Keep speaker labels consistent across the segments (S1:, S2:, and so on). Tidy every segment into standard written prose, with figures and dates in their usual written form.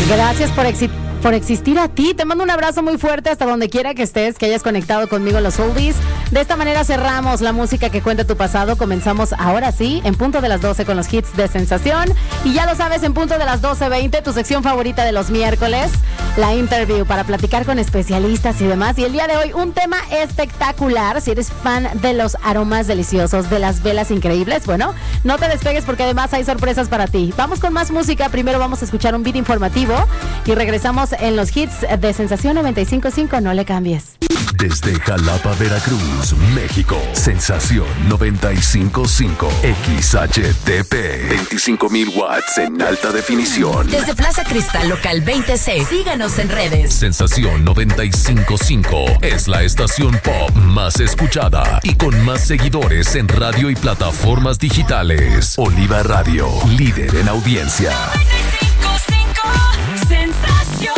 S1: Gracias por existir a ti. Te mando un abrazo muy fuerte hasta donde quiera que estés, que hayas conectado conmigo en los oldies. De esta manera cerramos la música que cuenta tu pasado. Comenzamos ahora sí, en punto de las 12 con los hits de Sensación. Y ya lo sabes, en punto de las 12:20, tu sección favorita de los miércoles, la interview para platicar con especialistas y demás. Y el día de hoy, un tema espectacular. Si eres fan de los aromas deliciosos, de las velas increíbles, bueno, no te despegues porque además hay sorpresas para ti. Vamos con más música. Primero vamos a escuchar un beat informativo y regresamos en los hits de Sensación 95.5. No le cambies.
S2: Desde Jalapa, Veracruz, México. Sensación 95.5 XHTP. 25,000 watts en alta definición.
S3: Desde Plaza Cristal Local 20C. Síganos en redes.
S2: Sensación 95.5 es la estación pop más escuchada y con más seguidores en radio y plataformas digitales. Oliva Radio, líder en audiencia.
S3: 95.5 Sensación.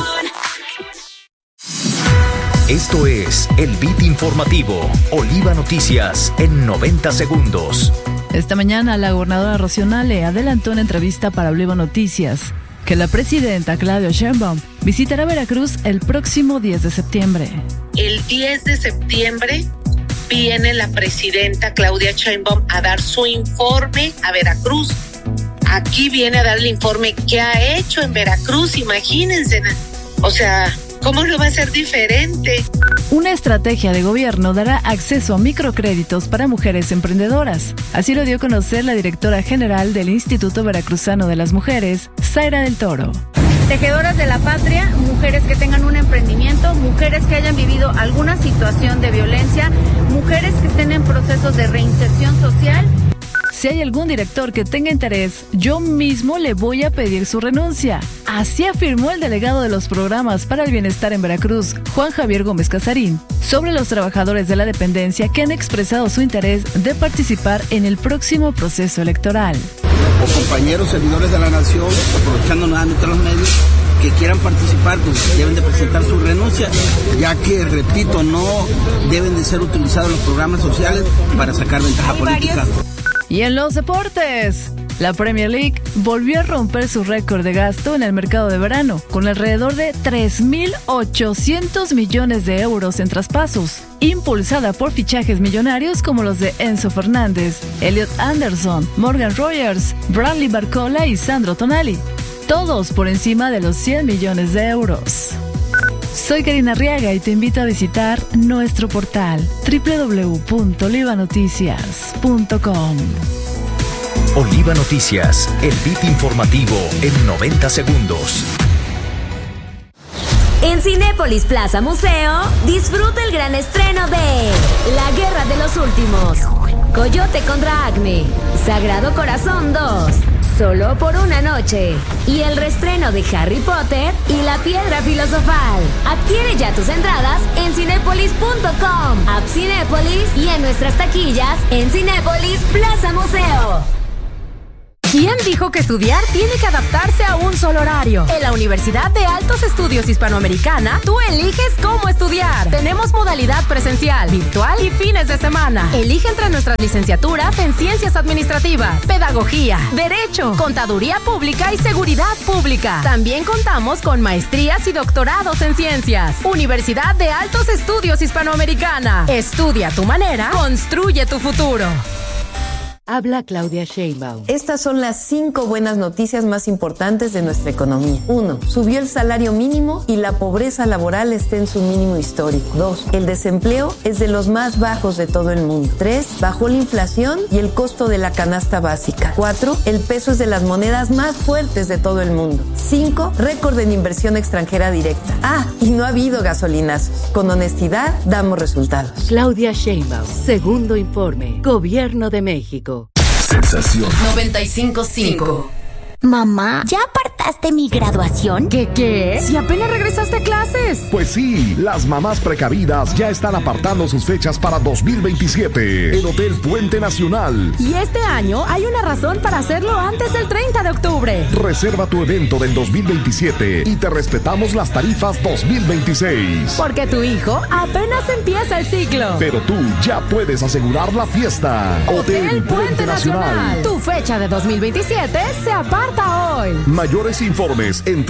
S4: Esto es el beat informativo, Oliva Noticias en 90 segundos.
S5: Esta mañana la gobernadora Rocío Nale adelantó en entrevista para Oliva Noticias que la presidenta Claudia Sheinbaum visitará Veracruz el próximo 10 de septiembre.
S6: El 10 de septiembre viene la presidenta Claudia Sheinbaum a dar su informe a Veracruz. Aquí viene a dar el informe que ha hecho en Veracruz, imagínense. O sea, ¿cómo lo va a hacer diferente?
S5: Una estrategia de gobierno dará acceso a microcréditos para mujeres emprendedoras. Así lo dio a conocer la directora general del Instituto Veracruzano de las Mujeres, Zaira del Toro.
S7: Tejedoras de la patria, mujeres que tengan un emprendimiento, mujeres que hayan vivido alguna situación de violencia, mujeres que estén en procesos de reinserción social.
S5: Si hay algún director que tenga interés, yo mismo le voy a pedir su renuncia. Así afirmó el delegado de los programas para el bienestar en Veracruz, Juan Javier Gómez Casarín, sobre los trabajadores de la dependencia que han expresado su interés de participar en el próximo proceso electoral.
S8: O compañeros servidores de la nación, aprovechando nuevamente los medios, que quieran participar, pues deben de presentar su renuncia, ya que, repito, no deben de ser utilizados los programas sociales para sacar ventaja política.
S5: Y en los deportes, la Premier League volvió a romper su récord de gasto en el mercado de verano, con alrededor de 3.800 millones de euros en traspasos, impulsada por fichajes millonarios como los de Enzo Fernández, Elliot Anderson, Morgan Rogers, Bradley Barcola y Sandro Tonali, todos por encima de los 100 millones de euros. Soy Karina Arriaga y te invito a visitar nuestro portal www.olivanoticias.com.
S4: Oliva Noticias, el beat informativo en 90 segundos.
S3: En Cinépolis Plaza Museo, disfruta el gran estreno de La Guerra de los Últimos, Coyote contra Acme, Sagrado Corazón 2, Solo por una noche, y el reestreno de Harry Potter y la Piedra Filosofal. Adquiere ya tus entradas en cinépolis.com, App Cinépolis y en nuestras taquillas en Cinépolis Plaza Museo.
S1: ¿Quién dijo que estudiar tiene que adaptarse a un solo horario? En la Universidad de Altos Estudios Hispanoamericana, tú eliges cómo estudiar. Tenemos modalidad presencial, virtual y fines de semana. Elige entre nuestras licenciaturas en Ciencias Administrativas, Pedagogía, Derecho, Contaduría Pública y Seguridad Pública. También contamos con maestrías y doctorados en Ciencias. Universidad de Altos Estudios Hispanoamericana. Estudia a tu manera, construye tu futuro.
S9: Habla Claudia Sheinbaum.
S10: Estas son las 5 buenas noticias más importantes de nuestra economía. 1. Subió el salario mínimo y la pobreza laboral está en su mínimo histórico. 2. El desempleo es de los más bajos de todo el mundo. 3. Bajó la inflación y el costo de la canasta básica. 4. El peso es de las monedas más fuertes de todo el mundo. 5. Récord en inversión extranjera directa. Y no ha habido gasolinazos. Con honestidad damos resultados.
S9: Claudia Sheinbaum. Segundo informe. Gobierno de México.
S2: Sensación
S3: 95.5.
S11: Mamá, ¿ya apartaste mi graduación?
S1: ¿Qué? Si apenas regresaste a clases.
S12: Pues sí, las mamás precavidas ya están apartando sus fechas para 2027 en Hotel Puente Nacional.
S1: Y este año hay una razón para hacerlo antes del 30 de octubre.
S12: Reserva tu evento del 2027 y te respetamos las tarifas 2026.
S1: Porque tu hijo apenas empieza el ciclo.
S12: Pero tú ya puedes asegurar la fiesta.
S1: Hotel Puente Nacional. Tu fecha de 2027 se aparta Aparta hoy.
S12: Mayores informes en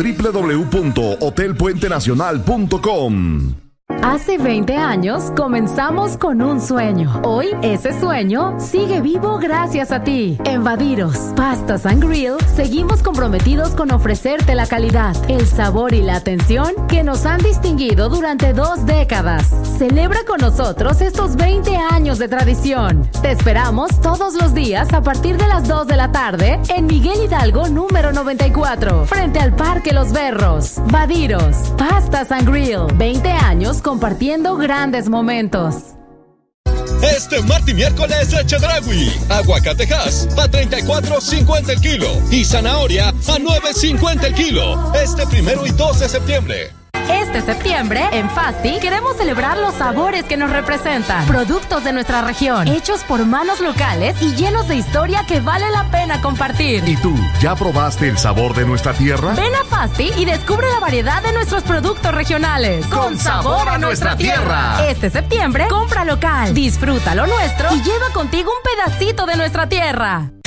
S12: www.hotelpuentenacional.com.
S1: Hace 20 años comenzamos con un sueño. Hoy ese sueño sigue vivo gracias a ti. En Vadiros, Pastas and Grill, seguimos comprometidos con ofrecerte la calidad, el sabor y la atención que nos han distinguido durante 2 décadas. Celebra con nosotros estos 20 años de tradición. Te esperamos todos los días a partir de las 2 de la tarde en Miguel Hidalgo número 94, frente al Parque Los Berros. Vadiros, Pastas and Grill, 20 años compartiendo grandes momentos.
S13: Este martes y miércoles de Chedraui, aguacatejas a $34.50 el kilo y zanahoria a $9.50 el kilo. Este 1 y 2 de septiembre.
S1: Este septiembre, en Fasti, queremos celebrar los sabores que nos representan. Productos de nuestra región, hechos por manos locales y llenos de historia que vale la pena compartir.
S12: ¿Y tú, ya probaste el sabor de nuestra tierra?
S1: Ven a Fasti y descubre la variedad de nuestros productos regionales.
S12: ¡Con sabor a nuestra tierra!
S1: Este septiembre, compra local, disfruta lo nuestro y lleva contigo un pedacito de nuestra tierra.